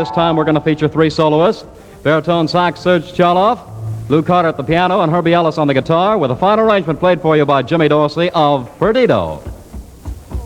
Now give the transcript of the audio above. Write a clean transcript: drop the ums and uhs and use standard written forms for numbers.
this time we're going to feature three soloists. Baritone sax Serge Charloff, Lou Carter at the piano, and Herbie Ellis on the guitar, with a final arrangement played for you by Jimmy Dorsey of Perdido.